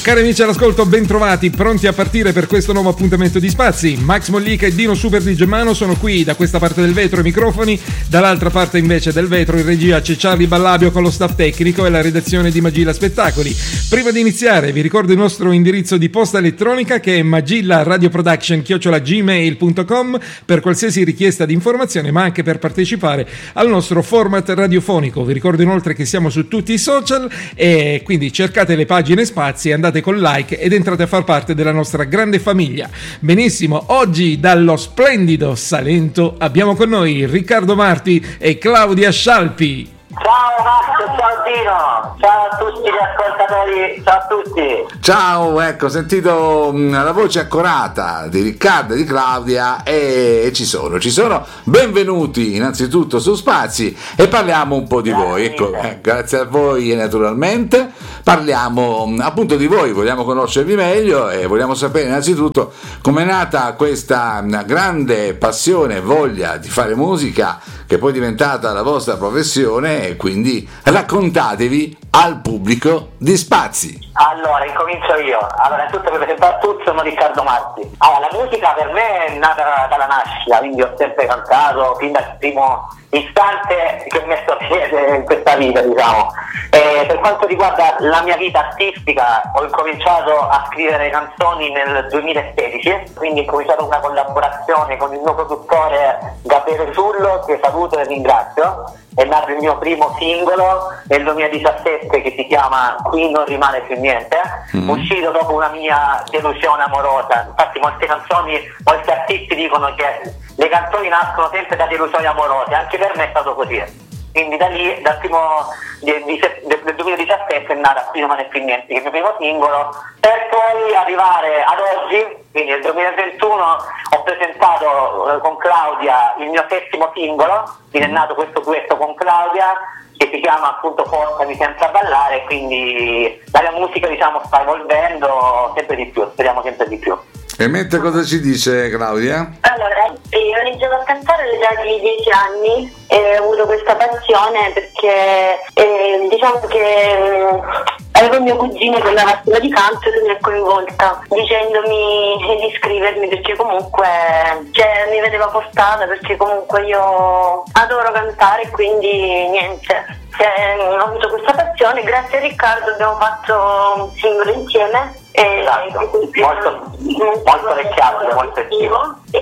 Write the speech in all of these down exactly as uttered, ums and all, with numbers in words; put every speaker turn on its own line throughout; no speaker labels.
Cari amici all'ascolto, ben trovati, pronti a partire per questo nuovo appuntamento di Spazi. Max Mollica e Dino Super di Germano sono qui, da questa parte del vetro i microfoni, dall'altra parte invece del vetro in regia c'è Charlie Ballabio con lo staff tecnico e la redazione di Magilla Spettacoli. Prima di iniziare vi ricordo il nostro indirizzo di posta elettronica che è magillaradioproduction chiocciola gmail punto com per qualsiasi richiesta di informazione, ma anche per partecipare al nostro format radiofonico. Vi ricordo inoltre che siamo su tutti i social e quindi cercate le pagine Spazi, andate con like ed entrate a far parte della nostra grande famiglia. Benissimo, oggi dallo splendido Salento abbiamo con noi Riccardo Marti e Claudia Scialpi.
Ciao Max, ciao Dino, ciao a tutti gli ascoltatori, ciao a tutti.
Ciao, ecco, ho sentito la voce accorata di Riccardo e di Claudia e, e ci sono, ci sono. Benvenuti innanzitutto su Spazi e parliamo un po' di grazie voi, ecco, eh, grazie a voi naturalmente. Parliamo appunto di voi, vogliamo conoscervi meglio e vogliamo sapere innanzitutto com'è nata questa grande passione e voglia di fare musica che poi è diventata la vostra professione, e quindi raccontatevi al pubblico di Spazi.
Allora, incomincio io. Allora, innanzitutto per presentare tutti, sono Riccardo Marti. Allora, la musica per me è nata dalla nascita, quindi ho sempre cantato fin dal primo istante che ho messo a piede in questa vita, diciamo. E per quanto riguarda la mia vita artistica, ho incominciato a scrivere canzoni nel duemilasedici, quindi ho cominciato una collaborazione con il mio produttore Gabriele Sullo, che saluto e ringrazio. È nato il mio primo singolo nel duemiladiciassette che si chiama Qui non rimane più niente, mm. uscito dopo una mia delusione amorosa. Infatti molte canzoni, molti artisti dicono che le canzoni nascono sempre da delusioni amorose, anche per me è stato così. Quindi da lì, dal primo di, di, del duemiladiciassette è nata Qui non rimane più niente, che è il mio primo singolo, per poi arrivare ad oggi, quindi nel duemilaventuno ho presentato eh, con Claudia il mio settimo singolo, quindi è nato questo duetto con Claudia che si chiama appunto Portami sempre a ballare, quindi la mia musica, diciamo, sta evolvendo sempre di più, speriamo sempre di più.
E mentre cosa ci dice Claudia?
Allora, io ho iniziato a cantare all'età di dieci anni e ho avuto questa passione perché eh, diciamo che eh, avevo il mio cugino che andava a scuola di canto e mi ha coinvolta dicendomi di iscrivermi perché comunque cioè, mi vedeva portata, perché comunque io adoro cantare e quindi niente. Cioè, ho avuto questa passione, grazie a Riccardo abbiamo fatto un singolo insieme.
Esatto, e, molto, molto orecchiabile, molto estivo.
E,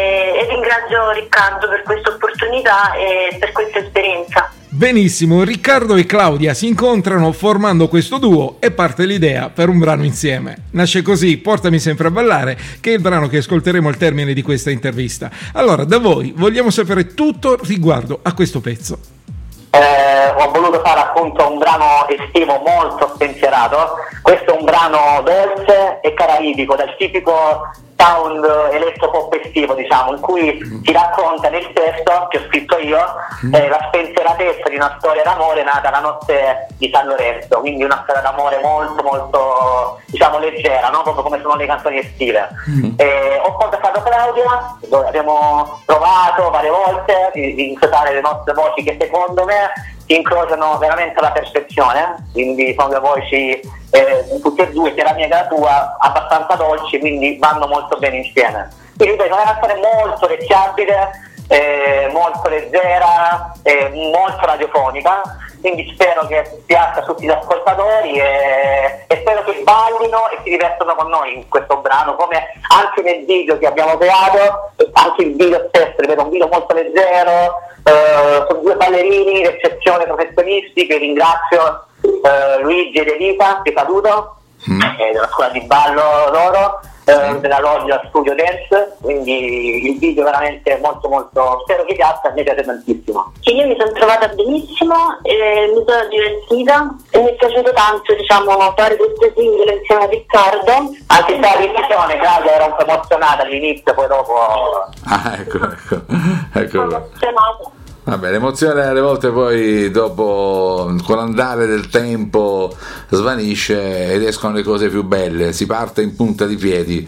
e ringrazio Riccardo per questa opportunità e per questa esperienza.
Benissimo, Riccardo e Claudia si incontrano formando questo duo e parte l'idea per un brano insieme. Nasce così Portami sempre a ballare, che è il brano che ascolteremo al termine di questa intervista. Allora, da voi vogliamo sapere tutto riguardo a questo pezzo.
Eh, ho voluto fare appunto un brano estivo molto spensierato. Questo è un brano dolce e caraibico, dal tipico sound elettropop estivo, diciamo, in cui si racconta nel testo che ho scritto io eh, la spensieratezza di una storia d'amore nata la notte di San Lorenzo, quindi una storia d'amore molto molto, diciamo, leggera, no? Proprio come sono le canzoni estive. Mm. Eh, ho contattato Claudia, dove abbiamo provato varie volte di, di incrociare le nostre voci che secondo me si incrociano veramente alla perfezione, quindi sono due voci eh, tutte e due, sia la mia che la tua, abbastanza dolci, quindi vanno molto bene insieme. Quindi ripeto, è una canzone molto orecchiabile, eh, molto leggera, eh, molto radiofonica, quindi spero che piaccia a tutti gli ascoltatori e, e spero che ballino e si divertono con noi in questo brano, come anche nel video che abbiamo creato, anche il video stesso, ripeto, un video molto leggero. Uh, sono due ballerini d'eccezione professionisti che ringrazio, uh, Luigi ed Elisa, che saluto, mm. eh, della scuola di ballo loro, uh, della Loggia Studio Dance, quindi il video veramente molto molto, spero che piaccia, mi piace tantissimo.
Che io mi sono trovata benissimo, e mi sono divertita e mi è piaciuto tanto, diciamo, fare questo singolo insieme a Riccardo.
Anche se la decisione, Claudia era un po' emozionata all'inizio, poi dopo...
Ah, ecco, ecco, ecco. Vabbè, l'emozione alle volte poi dopo, con l'andare del tempo, svanisce ed escono le cose più belle, si parte in punta di piedi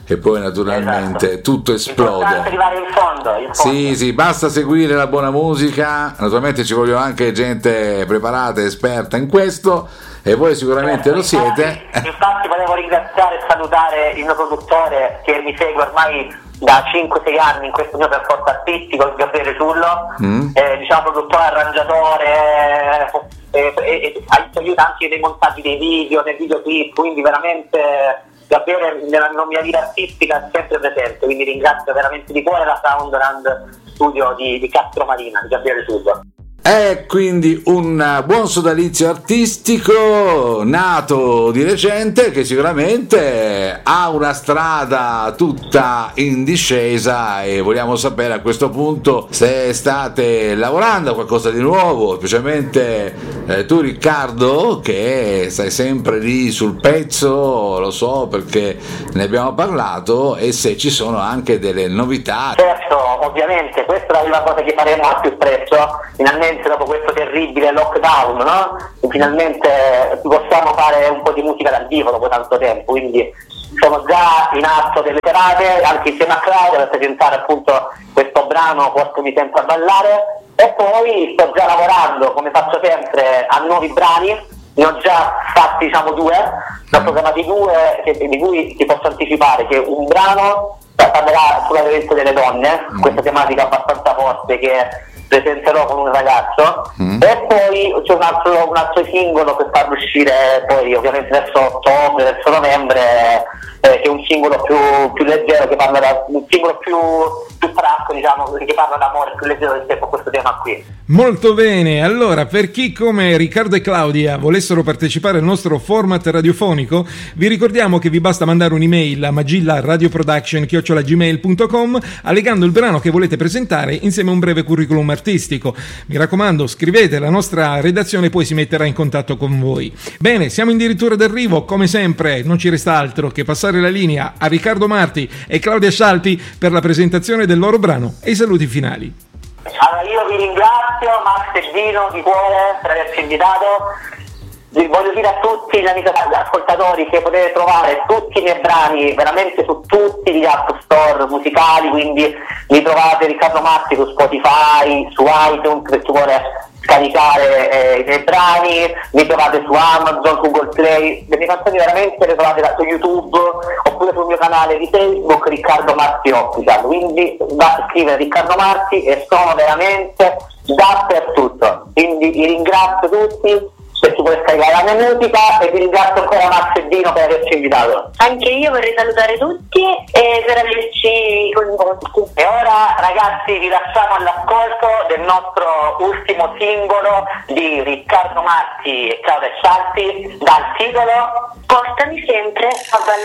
e poi naturalmente
esatto.
tutto esplode.
Importante arrivare in fondo, in fondo.
Sì, sì, basta seguire la buona musica, naturalmente ci vogliono anche gente preparata, esperta in questo, e voi sicuramente
certo,
lo siete.
Infatti, infatti volevo ringraziare e salutare il mio produttore che mi segue ormai da cinque sei anni in questo mio percorso artistico, Gabriele Tullo, mm. eh, diciamo produttore, arrangiatore, eh, eh, eh, aiuta anche nei montaggi dei video, nei videoclip, quindi veramente Gabriele nella mia vita artistica è sempre presente, quindi ringrazio veramente di cuore la Soundland Studio di, di Castro Marina, di Gabriele Tullo.
È quindi un buon sodalizio artistico nato di recente, che sicuramente ha una strada tutta in discesa, e vogliamo sapere a questo punto se state lavorando a qualcosa di nuovo, specialmente eh, tu Riccardo, che stai sempre lì sul pezzo, lo so perché ne abbiamo parlato, e se ci sono anche delle novità.
Certo, ovviamente, questa è la cosa che faremo al più presto, finalmente dopo questo terribile lockdown, no? E finalmente possiamo fare un po' di musica dal vivo dopo tanto tempo, quindi sono già in atto delle serate anche insieme a Claudia per presentare appunto questo brano Portami sempre a ballare, e poi sto già lavorando, come faccio sempre, a nuovi brani. Ne ho già fatti diciamo due, ne ho programmati due che, di cui ti posso anticipare che un brano parlerà sulla violenza delle donne, mm. questa tematica abbastanza forte che presenterò con un ragazzo, mm. e poi c'è un altro, un altro singolo che farlo uscire poi ovviamente verso ottobre, verso novembre, eh, che è un singolo più, più leggero, che parla da, un singolo più, più frasco, diciamo, che parla d'amore, più leggero rispetto a questo tema qui.
Molto bene, allora per chi come Riccardo e Claudia volessero partecipare al nostro format radiofonico, vi ricordiamo che vi basta mandare un'email a magilla-radioproduction chiocciola gmail punto com allegando il brano che volete presentare insieme a un breve curriculum artistico. Mi raccomando, scrivete, la nostra redazione poi si metterà in contatto con voi. Bene, siamo addirittura d'arrivo, come sempre non ci resta altro che passare la linea a Riccardo Marti e Claudia Scialpi per la presentazione del loro brano e i saluti finali.
Allora io vi ringrazio Max e Dino di cuore per averci invitato. Vi voglio dire a tutti gli amici ascoltatori che potete trovare tutti i miei brani veramente su tutti gli app store musicali, quindi mi trovate Riccardo Marti su Spotify, su iTunes per chi vuole scaricare eh, i miei brani, mi trovate su Amazon, Google Play, le mie canzoni veramente le trovate su YouTube oppure sul mio canale di Facebook Riccardo Marti Official, quindi basta scrivere Riccardo Marti e sono veramente dappertutto, quindi vi ringrazio tutti per chi vuole scaricare la mia musica e vi ringrazio ancora Max e Dino per averci invitato.
Anche io vorrei salutare tutti e per averci coinvolti.
E ora ragazzi vi lasciamo all'ascolto del nostro ultimo singolo di Riccardo Marti e Claudia Scialpi dal titolo
Portami sempre a ballare.